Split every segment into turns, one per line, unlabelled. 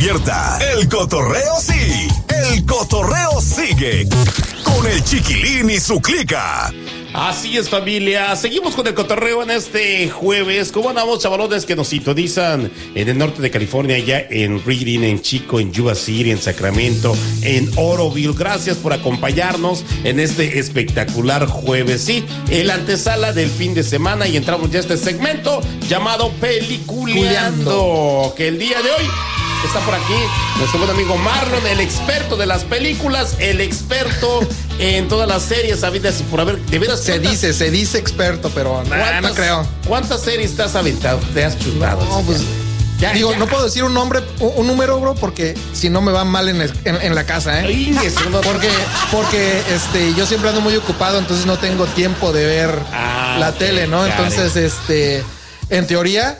despierta. El cotorreo sí. El cotorreo sigue. Con el Chiquilín y su clica.
Así es, familia. Seguimos con el cotorreo en este jueves. ¿Cómo andamos, chavalones que nos sintonizan en el norte de California, ya en Reading, en Chico, en Yuba City, en Sacramento, en Oroville? Gracias por acompañarnos en este espectacular jueves. Sí, el antesala del fin de semana, y entramos ya a este segmento llamado Peliculeando, que el día de hoy está por aquí nuestro buen amigo Marlon, el experto de las películas, el experto en todas las series habidas y por haber. De veras,
se dice experto, pero no creo.
¿Cuántas series te has aventado? ¿Te has chutado?
No, pues digo, no puedo decir un número, bro, porque si no me va mal en la casa, ¿eh?
Ay, eso no.
Porque yo siempre ando muy ocupado, entonces no tengo tiempo de ver la tele, ¿no? Entonces, en teoría,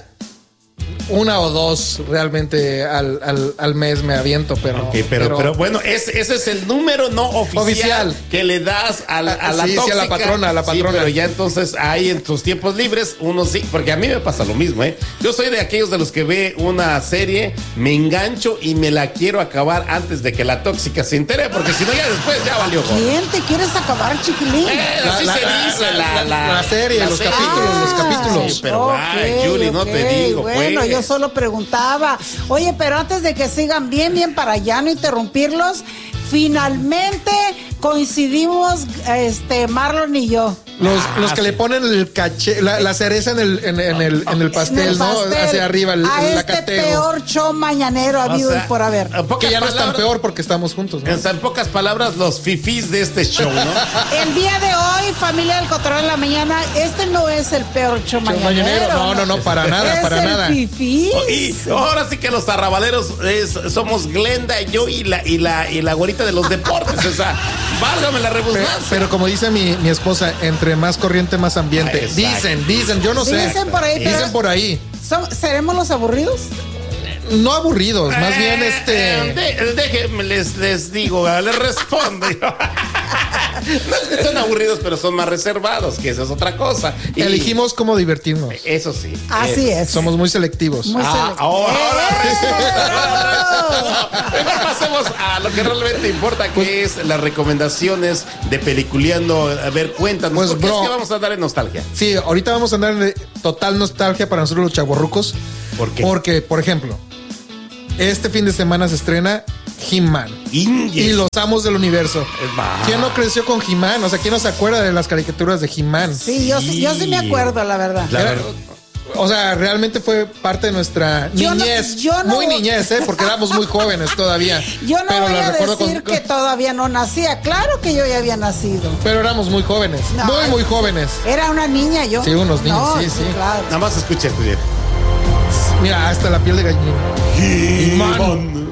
una o dos realmente al mes me aviento, pero...
Okay, pero bueno, ese es el número no oficial que le das a la tóxica.
Sí, a la patrona.
Sí, pero ya entonces ahí en tus tiempos libres, uno sí, porque a mí me pasa lo mismo, ¿eh? Yo soy de aquellos de los que ve una serie, me engancho y me la quiero acabar antes de que la tóxica se entere, porque si no ya después ya valió.
¿Quién te quieres acabar, Chiquilín?
Así se dice
la serie, los capítulos.
Sí, pero Julie, no te digo,
bueno,
pues.
Yo solo preguntaba. Oye, pero antes de que sigan bien para allá, no interrumpirlos, finalmente coincidimos, Marlon y yo.
Los que le ponen el caché, la cereza en el pastel, ¿no? Hacia arriba,
la
catego.
Peor show mañanero habido y por haber.
Que ya no es tan peor porque estamos juntos, ¿no?
En pocas palabras, los fifís de este show, ¿no?
El día de hoy, familia del Cotorreo de la Mañana, este no es el peor show mañanero.
No, para nada, para nada.
Fifís.
Y ahora sí que los arrabaleros somos Glenda, yo y la güerita de los deportes, o sea, válgame la redundancia.
Pero como dice mi esposa, entre más corriente, más ambiente. Dicen, yo no sé. Dicen por ahí.
¿Seremos los aburridos?
No aburridos, más bien
Déjenme, les digo, les respondo. No es que son aburridos, pero son más reservados, que esa es otra cosa.
Elegimos cómo divertirnos.
Eso sí.
Así es.
Somos muy selectivos.
Ahora mejor pasemos a lo que realmente importa, que es las recomendaciones de Peliculeando. A ver, cuéntanos,
pues,
¿por qué es que vamos a andar en nostalgia?
Sí, ahorita vamos a andar en total nostalgia para nosotros los chavorrucos.
¿Por qué?
Porque, por ejemplo, este fin de semana se estrena He-Man y los Amos del Universo. ¿Quién no creció con He-Man? O sea, ¿quién no se acuerda de las caricaturas de He-Man?
Sí, yo sí me acuerdo, la verdad.
O sea, realmente fue parte de nuestra niñez. Muy niñez, porque éramos muy jóvenes todavía.
Yo no voy a decir que todavía no nacía. Claro que yo ya había nacido.
Pero éramos muy jóvenes. No, muy jóvenes.
Era una niña yo.
Sí, unos niños, sí.
Claro. Nada más escucha.
Mira, hasta la piel de gallina.
He-Man.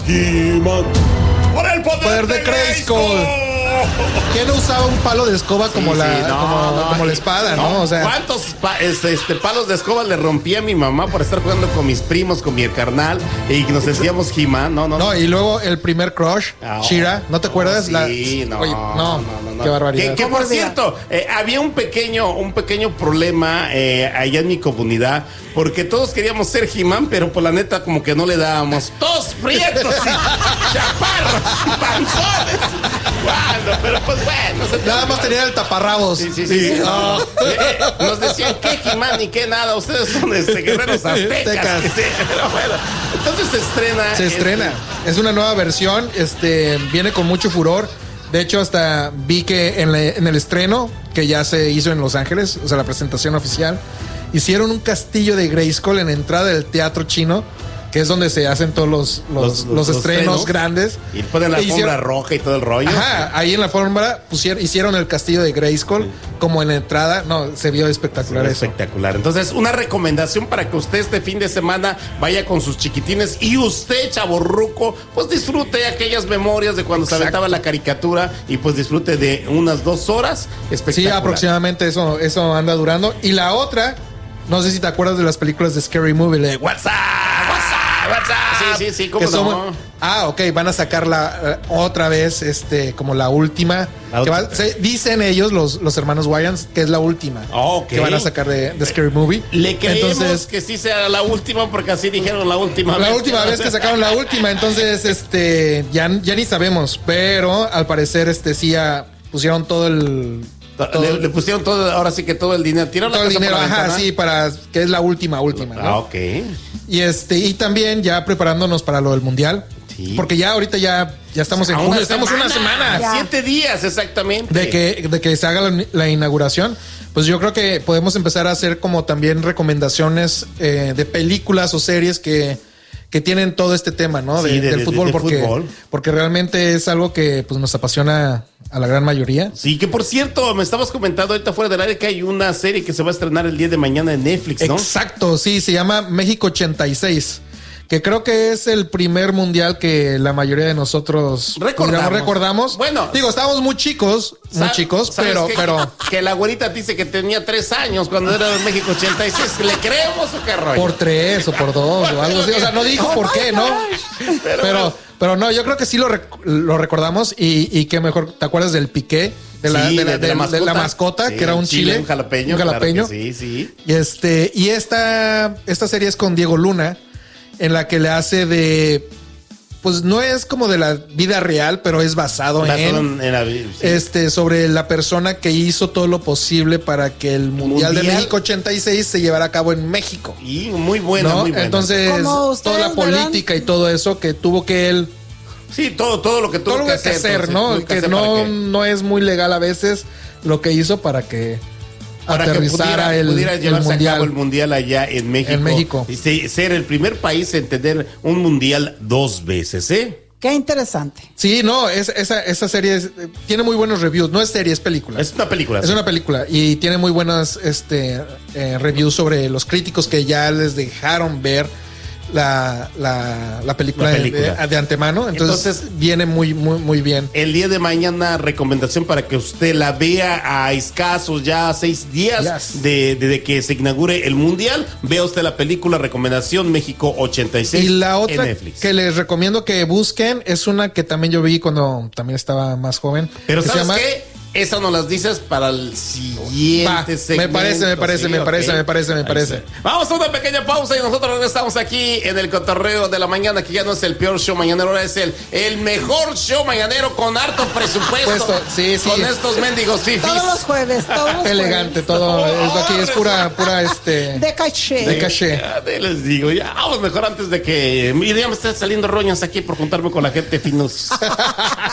Por el poder de Grayskull.
¿Quién no usaba un palo de escoba como la espada, no? O sea,
¿cuántos palos de escoba le rompí a mi mamá por estar jugando con mis primos, con mi carnal, y nos decíamos He-Man? No,
y luego el primer crush, Shira, ¿no te acuerdas?
Sí, no.
Qué barbaridad.
Que por cierto, había un pequeño problema allá en mi comunidad, porque todos queríamos ser He-Man, pero por la neta como que no le dábamos. Todos prietos y chaparros y panzones. Bueno, pero pues bueno.
Nada más tenía el taparrabos.
Sí. No. Nos decían qué He-Man y qué nada. Ustedes son guerreros aztecas. Pero bueno, entonces se estrena.
Es una nueva versión. Viene con mucho furor. De hecho, hasta vi que en el estreno, que ya se hizo en Los Ángeles, o sea, la presentación oficial, hicieron un castillo de Grayskull en la entrada del teatro chino, que es donde se hacen todos los estrenos grandes.
Y ponen la alfombra roja y todo el rollo.
Ajá, ahí en la alfombra hicieron el castillo de Grayskull como en la entrada. No, se vio espectacular eso.
Espectacular. Entonces, una recomendación para que usted este fin de semana vaya con sus chiquitines y usted, chavorruco, pues disfrute aquellas memorias de cuando se aventaba la caricatura y pues disfrute de unas 2 horas. Espectacular.
Sí, aproximadamente eso anda durando. Y la otra, no sé si te acuerdas de las películas de Scary Movie, de WhatsApp.
WhatsApp. Sí, cómo
Que son-
no.
ok, van a sacar otra vez, como la última.
La
Que
última.
dicen ellos, los hermanos Wayans, que es la última
Ok.
que van a sacar de Scary Movie.
Le creemos
Entonces,
que sí sea la última porque así dijeron la última vez.
la última vez que sacaron la última, entonces ya ni sabemos, pero al parecer sí pusieron todo el
Le pusieron todo, ahora sí que todo el dinero. Tiraron
todo
la
el
casa
dinero,
por la ventana.
sí, para que es la última, ¿no?
Ok.
Y también ya preparándonos para lo del mundial,
Sí.
porque ya ahorita ya estamos en junio, estamos una semana
Ya.
7 días, exactamente.
de que se haga la inauguración. Pues yo creo que podemos empezar a hacer como también recomendaciones de películas o series que tienen todo este tema, ¿no?
Sí,
Del fútbol,
fútbol.
porque realmente es algo que pues nos apasiona a la gran mayoría.
Sí, que por cierto, me estabas comentando ahorita fuera del aire que hay una serie que se va a estrenar el día de mañana en Netflix, ¿no?
Exacto, sí, se llama México 86, que creo que es el primer mundial que la mayoría de nosotros recordamos.
Bueno,
digo, estábamos muy chicos,
¿Sabes
pero
que la güerita dice que tenía 3 años cuando era de México 86. ¿Le creemos o qué rollo?
por 3 o por 2 o algo así. O sea, no dijo por qué, ¿no? Pero no, yo creo que sí lo recordamos y que mejor, ¿te acuerdas del Piqué? De la mascota,
Sí,
que era un chile.
Un jalapeño.
Un jalapeño.
Claro que sí.
Y esta serie es con Diego Luna, en la que le hace de... Pues no es como de la vida real, pero es basado en
la, sí.
sobre la persona que hizo todo lo posible para que el Mundial de México 86 se llevara a cabo en México.
Y muy buena,
¿no?
muy buena.
Entonces,
Como ustedes
toda la política y todo eso que tuvo que él...
Sí, todo lo que tuvo
Todo lo que hacer, ¿no?
tuvo
Que
hacer
no es muy legal a veces lo que hizo para que aterrizara
pudiera
el
llevarse a
mundial.
cabo el mundial allá en México.
En México.
Y ser el primer país en tener un mundial 2 veces, ¿eh?
Qué interesante.
Sí, no, esa serie tiene muy buenos reviews. No es serie, es película.
Es una película.
Es
sí.
una película y tiene muy buenas reviews sobre los críticos que ya les dejaron ver la película,
La película.
de antemano. Entonces viene muy, muy, muy bien.
El día de mañana, recomendación para que usted la vea a escasos ya 6 días
Yes.
de que se inaugure el mundial. Vea usted la película Recomendación México 86
Y la otra
en Netflix.
que les recomiendo que busquen es una que también yo vi cuando también estaba más joven.
Pero
que se
¿sabes
llama-
qué? Eso nos las dices para el siguiente
Va,
segmento.
me parece.
Vamos a una pequeña pausa y nosotros regresamos aquí en el cotorreo de la mañana, que ya no es el peor show mañanero, ahora es el mejor show mañanero con harto presupuesto.
Sí.
Con estos mendigos fifis.
Todos los jueves,
Elegante, todo. Es pura
De caché.
de caché.
Ya les digo, ya vamos mejor antes de que... Mira, ya me están saliendo roñas aquí por juntarme con la gente finos.